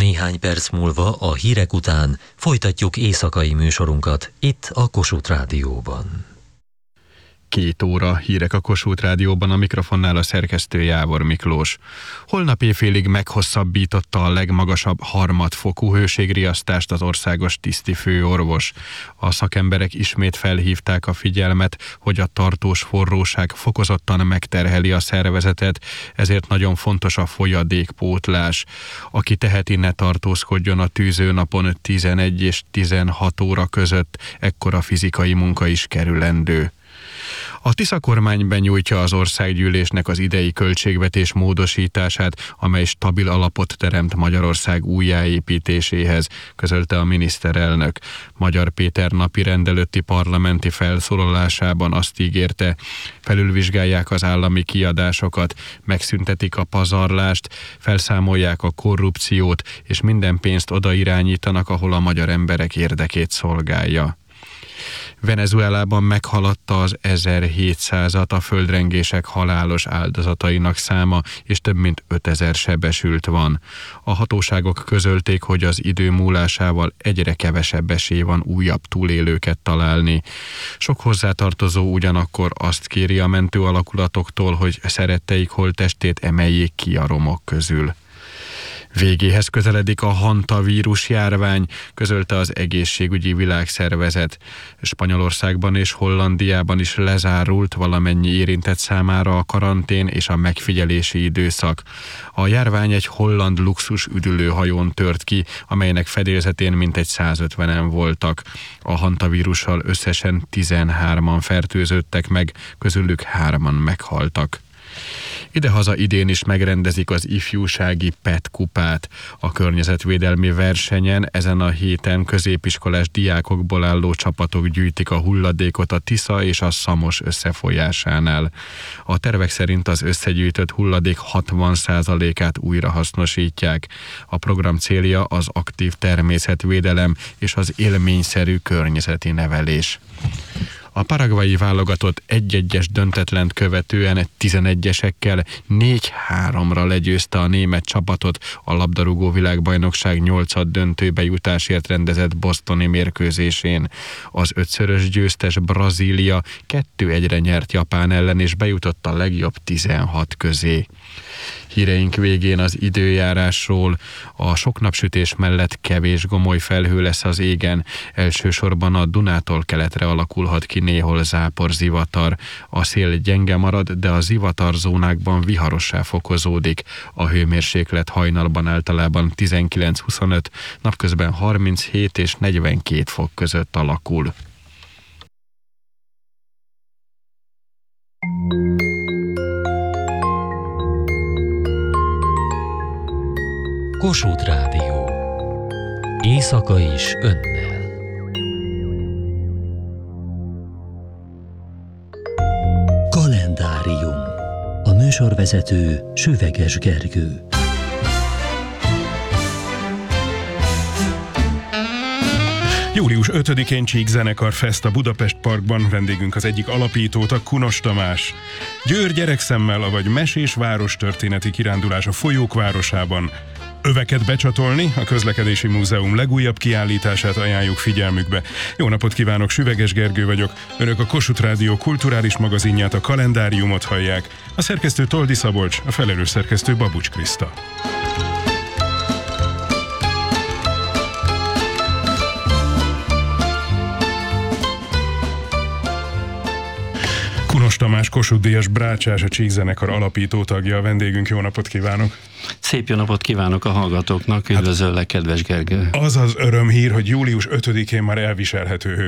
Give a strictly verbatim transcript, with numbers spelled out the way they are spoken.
Néhány perc múlva a hírek után folytatjuk éjszakai műsorunkat itt a Kossuth Rádióban. Két óra hírek a Kossuth Rádióban, a mikrofonnál a szerkesztő Jávor Miklós. Holnap éjfélig meghosszabbította a legmagasabb harmadfokú hőségriasztást az országos tisztifőorvos. A szakemberek ismét felhívták a figyelmet, hogy a tartós forróság fokozottan megterheli a szervezetet, ezért nagyon fontos a folyadékpótlás. Aki teheti, ne tartózkodjon a tűzőnapon tizenegy és tizenhat óra között, ekkora fizikai munka is kerülendő. A Tisza kormány benyújtja az országgyűlésnek az idei költségvetés módosítását, amely stabil alapot teremt Magyarország újjáépítéséhez, közölte a miniszterelnök. Magyar Péter napirend előtti parlamenti felszólalásában azt ígérte, felülvizsgálják az állami kiadásokat, megszüntetik a pazarlást, felszámolják a korrupciót, és minden pénzt oda irányítanak, ahol a magyar emberek érdekét szolgálja. Venezuelában meghaladta az ezerhétszázat a földrengések halálos áldozatainak száma, és több mint ötezer sebesült van. A hatóságok közölték, hogy az idő múlásával egyre kevesebb esély van újabb túlélőket találni. Sok hozzátartozó ugyanakkor azt kéri a mentő alakulatoktól, hogy szeretteik holttestét emeljék ki a romok közül. Végéhez közeledik a hantavírus járvány, közölte az Egészségügyi Világszervezet. Spanyolországban és Hollandiában is lezárult valamennyi érintett számára a karantén és a megfigyelési időszak. A járvány egy holland luxus üdülőhajón tört ki, amelynek fedélzetén mintegy százötvenen voltak. A hantavírussal összesen tizenhárman fertőződtek meg, közülük hárman meghaltak. Idehaza idén is megrendezik az ifjúsági pet kupát. A környezetvédelmi versenyen ezen a héten középiskolás diákokból álló csapatok gyűjtik a hulladékot a Tisza és a Szamos összefolyásánál. A tervek szerint az összegyűjtött hulladék hatvan százalékát újrahasznosítják. A program célja az aktív természetvédelem és az élményszerű környezeti nevelés. A paraguayi válogatott egy-egyes döntetlent követően tizenegyesekkel négy háromra legyőzte a német csapatot a labdarúgó világbajnokság nyolcad döntőbe jutásért rendezett bostoni mérkőzésén. Az ötszörös győztes Brazília kettő egyre nyert Japán ellen, és bejutott a legjobb tizenhat közé. Híreink végén az időjárásról. A sok napsütés mellett kevés gomoly felhő lesz az égen. Elsősorban a Dunától keletre alakulhat ki néhol zápor, zivatar. A szél gyenge marad, de a zivatarzónákban viharossá fokozódik. A hőmérséklet hajnalban általában tizenkilenc-huszonöt, napközben harminchét és negyvenkét fok között alakul. Kossuth Rádió. Éjszaka is önnel. Kalendárium. A műsorvezető Süveges Gergő. július ötödikén Csík Zenekar Fest a Budapest Parkban, vendégünk az egyik alapítóta, Kunos Tamás. Győr gyerekszemmel, avagy mesés várostörténeti kirándulás a folyók városában. Öveket becsatolni, a Közlekedési Múzeum legújabb kiállítását ajánljuk figyelmükbe. Jó napot kívánok, Süveges Gergő vagyok. Önök a Kossuth Rádió kulturális magazinját, a Kalendáriumot hallják. A szerkesztő Toldi Szabolcs, a felelős szerkesztő Babucs Kriszta. Kunos Tamás, Kossuth-díjas brácsás, a Csík Zenekar alapító tagja, a vendégünk. Jó napot kívánok! Szép jó napot kívánok a hallgatóknak, üdvözöllek, kedves Gergő! Az az örömhír, hogy július ötödikén már elviselhető